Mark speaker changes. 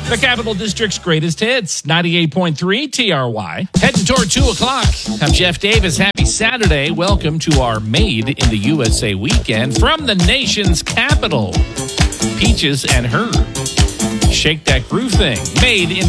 Speaker 1: The Capital District's greatest hits, 98.3 TRY. Heading toward 2 o'clock. I'm Jeff Davis. Happy Saturday. Welcome to our Made in the USA weekend from the nation's capital. Peaches and Herb. Shake that groove thing. Made in